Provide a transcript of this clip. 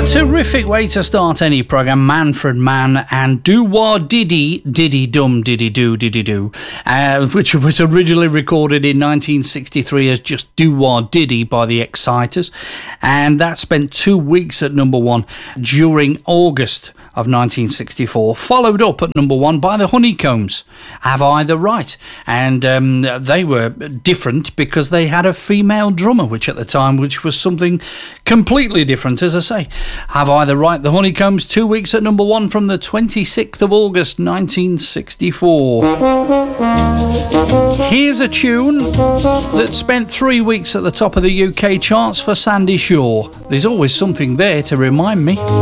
Terrific way to start any programme, Manfred Mann and Do-Wah Diddy, Diddy Dum Diddy Do Diddy Do, which was originally recorded in 1963 as just Do-Wah Diddy by the Exciters, and that spent 2 weeks at number one during August of 1964, followed up at number one by the Honeycombs, Have I the Right? And they were different because they had a female drummer, which was something completely different, as I say. Have I the Right? The Honeycombs, 2 weeks at number one from the 26th of August 1964. Here's a tune that spent 3 weeks at the top of the UK charts for Sandy Shaw. There's always something there to remind me.